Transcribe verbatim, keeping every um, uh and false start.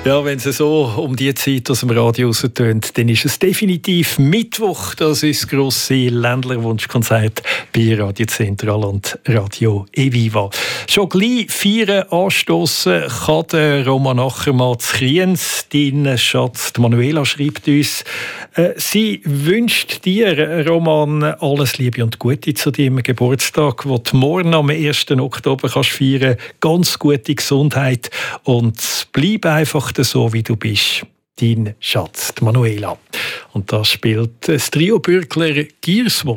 Ja, wenn es so um die Zeit aus dem Radio raustönt, dann ist es definitiv Mittwoch. Das ist das grosse Ländlerwunschkonzert bei Radio Zentral und Radio Eviva. Schon gleich feiern anstossen kann der Roman Achermann zu Kriens. Dein Schatz, die Manuela, schreibt uns, äh, sie wünscht dir, Roman, alles Liebe und Gute zu deinem Geburtstag, den du morgen am ersten Oktober kannst feiern. Ganz gute Gesundheit und bleib einfach so, wie du bist. Dein Schatz, die Manuela. Und das spielt das Trio Bürgler Giersmo.